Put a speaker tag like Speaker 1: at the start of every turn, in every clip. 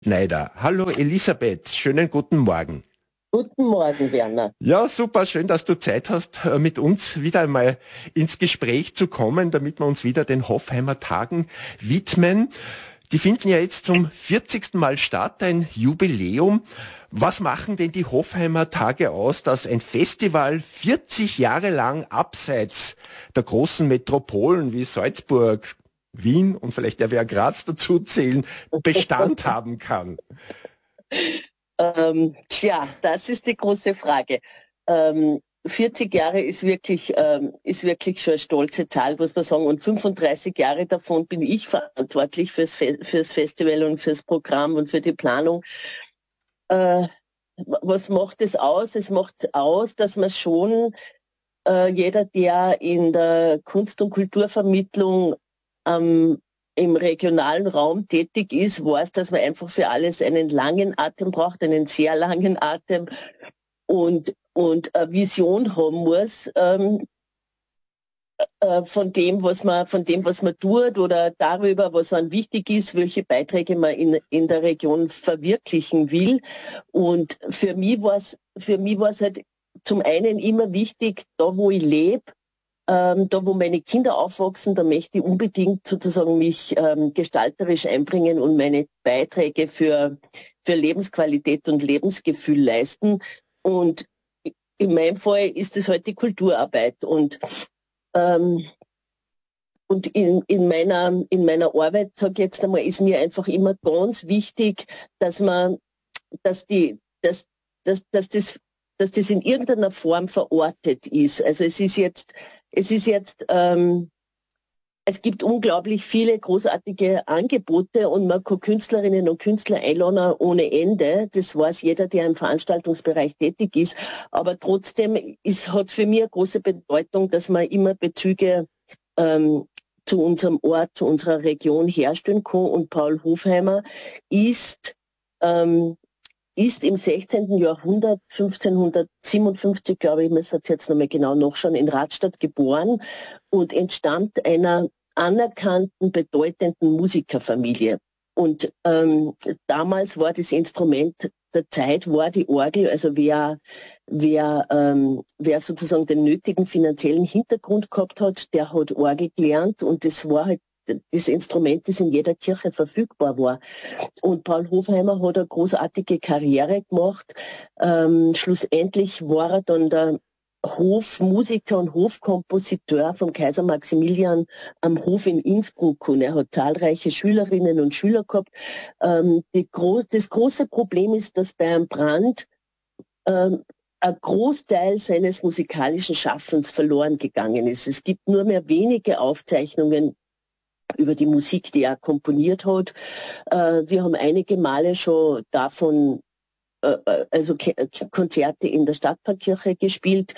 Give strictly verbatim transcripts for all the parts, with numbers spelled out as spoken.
Speaker 1: Schneider. Hallo Elisabeth, schönen guten Morgen.
Speaker 2: Guten Morgen, Werner.
Speaker 1: Ja, super, schön, dass du Zeit hast, äh, mit uns wieder einmal ins Gespräch zu kommen, damit wir uns wieder den Hofheimer Tagen widmen. Die finden ja jetzt zum vierzigsten Mal statt, ein Jubiläum. Was machen denn die Hofheimer Tage aus, dass ein Festival vierzig Jahre lang abseits der großen Metropolen wie Salzburg, Wien und vielleicht der Wiener Graz dazu zählen, Bestand haben kann?
Speaker 2: Ähm, tja, das ist die große Frage. Ähm, vierzig Jahre ist wirklich, ähm, ist wirklich schon eine stolze Zahl, muss man sagen. Und fünfunddreißig Jahre davon bin ich verantwortlich fürs, Fe fürs Festival und fürs Programm und für die Planung. Äh, was macht es aus? Es macht aus, dass man schon, äh, jeder, der in der Kunst- und Kulturvermittlung ähm, im regionalen Raum tätig ist, weiß, dass man einfach für alles einen langen Atem braucht, einen sehr langen Atem und, und eine Vision haben muss, ähm, äh, von dem, was man, von dem, was man tut oder darüber, was einem wichtig ist, welche Beiträge man in, in der Region verwirklichen will. Und für mich war es, für mich war es halt zum einen immer wichtig, da wo ich lebe, ähm, da wo meine Kinder aufwachsen, da möchte ich unbedingt sozusagen mich ähm, gestalterisch einbringen und meine Beiträge für, für Lebensqualität und Lebensgefühl leisten. Und in meinem Fall ist es halt die Kulturarbeit. Und, ähm, und in, in, meiner, in meiner Arbeit, sag ich jetzt einmal, ist mir einfach immer ganz wichtig, dass man, dass die, dass, dass, dass das dass das in irgendeiner Form verortet ist. Also es ist jetzt, es ist jetzt, ähm, es gibt unglaublich viele großartige Angebote und man kann Künstlerinnen und Künstler einladen ohne Ende. Das weiß jeder, der im Veranstaltungsbereich tätig ist. Aber trotzdem ist, hat für mich eine große Bedeutung, dass man immer Bezüge ähm, zu unserem Ort, zu unserer Region herstellen kann. Und Paul Hofheimer ist ähm, ist im sechzehnten. Jahrhundert, fünfzehnhundertsiebenundfünfzig, glaube ich, ich muss das jetzt nochmal genau nachschauen, in Radstadt geboren und entstammt einer anerkannten, bedeutenden Musikerfamilie. Und ähm, damals war das Instrument der Zeit, war die Orgel, also wer, wer, ähm, wer sozusagen den nötigen finanziellen Hintergrund gehabt hat, der hat Orgel gelernt und das war halt das Instrument, das in jeder Kirche verfügbar war. Und Paul Hofheimer hat eine großartige Karriere gemacht. Ähm, schlussendlich war er dann der Hofmusiker und Hofkompositeur vom Kaiser Maximilian am Hof in Innsbruck und er hat zahlreiche Schülerinnen und Schüler gehabt. Ähm, die Gro das große Problem ist, dass bei einem Brand ähm, ein Großteil seines musikalischen Schaffens verloren gegangen ist. Es gibt nur mehr wenige Aufzeichnungen über die Musik, die er komponiert hat. Äh, wir haben einige Male schon davon, äh, also Ke Konzerte in der Stadtpfarrkirche gespielt.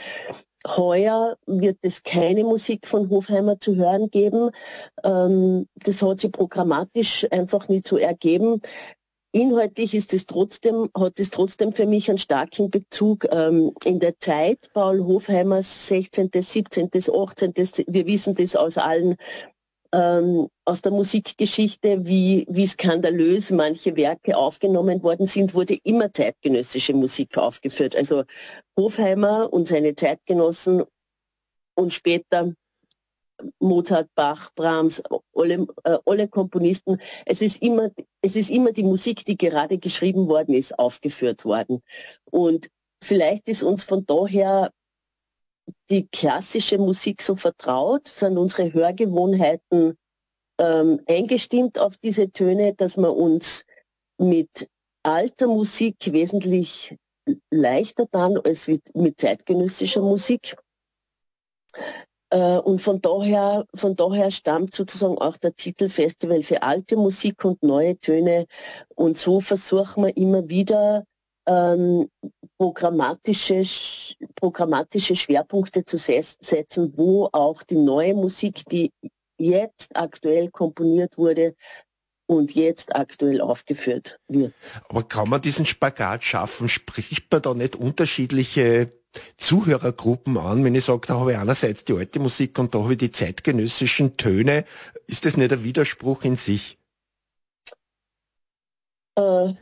Speaker 2: Heuer wird es keine Musik von Hofheimer zu hören geben. Ähm, das hat sich programmatisch einfach nicht so ergeben. Inhaltlich ist es trotzdem, hat es trotzdem für mich einen starken Bezug ähm, in der Zeit. Paul Hofheimers sechzehnten., siebzehnten., achtzehnten. Wir wissen das aus allen ähm, aus der Musikgeschichte, wie, wie skandalös manche Werke aufgenommen worden sind, wurde immer zeitgenössische Musik aufgeführt. Also Hofheimer und seine Zeitgenossen und später Mozart, Bach, Brahms, alle, äh, alle Komponisten. Es ist immer, es ist immer die Musik, die gerade geschrieben worden ist, aufgeführt worden. Und vielleicht ist uns von daher die klassische Musik so vertraut, sind unsere Hörgewohnheiten ähm, eingestimmt auf diese Töne, dass wir uns mit alter Musik wesentlich leichter dann als mit, mit zeitgenössischer Musik. Äh, und von daher, von daher stammt sozusagen auch der Titel Festival für alte Musik und neue Töne. Und so versuchen wir immer wieder ähm, programmatische, programmatische Schwerpunkte zu setzen, wo auch die neue Musik, die jetzt aktuell komponiert wurde und jetzt aktuell aufgeführt wird.
Speaker 1: Aber kann man diesen Spagat schaffen? Spricht man da nicht unterschiedliche Zuhörergruppen an, wenn ich sage, da habe ich einerseits die alte Musik und da habe ich die zeitgenössischen Töne? Ist das nicht ein Widerspruch in sich?
Speaker 2: Äh,